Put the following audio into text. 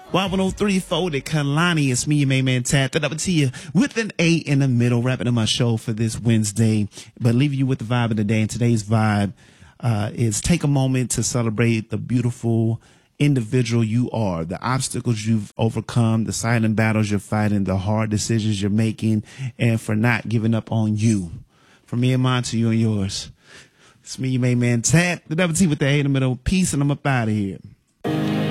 11034 to Kalani. It's me, your main man, Tat. That up to you with an A in the middle, wrapping up my show for this Wednesday. But leaving you with the vibe of the day. And today's vibe is take a moment to celebrate the beautiful individual you are, the obstacles you've overcome, the silent battles you're fighting, the hard decisions you're making, and for not giving up on you. From me and mine to you and yours. It's me, your main man, Tat. The double T with the A in the middle. Peace, and I'm up out of here.